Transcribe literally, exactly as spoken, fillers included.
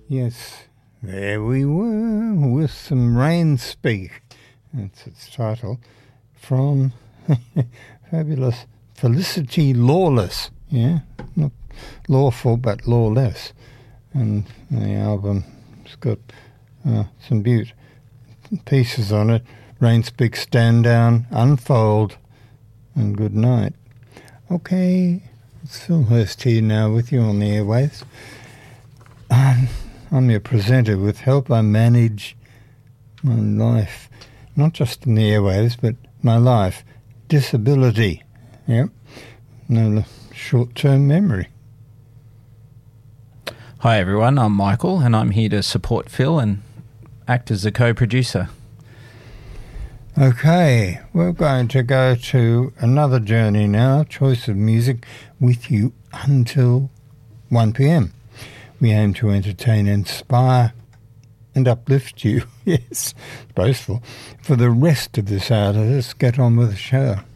Yes, there we were with some Rain Speak. That's its title. From fabulous Felicity Lawless. Yeah, not lawful but lawless. And the album's got uh, some beaut pieces on it. Rain Speak, Stand Down, Unfold, and Good Night. Okay, it's Phil Hurst here now with you on the airwaves. Um, I'm your presenter. With help I manage my life, not just in the airwaves, but my life. Disability, yep, no short-term memory. Hi everyone, I'm Michael and I'm here to support Phil and act as a co-producer. Okay, we're going to go to another journey now, choice of music, with you until one p.m. We aim to entertain, inspire and uplift you, yes, boastful, for the rest of this hour. Let's get on with the show.